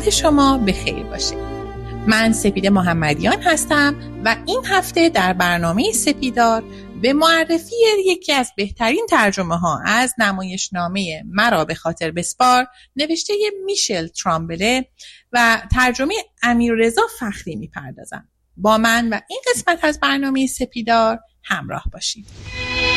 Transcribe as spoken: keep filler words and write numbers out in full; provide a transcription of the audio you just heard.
وقت شما به خیر باشه. من سپیده محمدیان هستم و این هفته در برنامه سپیدار به معرفی یکی از بهترین ترجمه ها از نمایشنامه مرا به خاطر بسپار نوشته میشل ترامبله و ترجمه امیررضا فخری میپردازم. با من و این قسمت از برنامه سپیدار همراه باشید.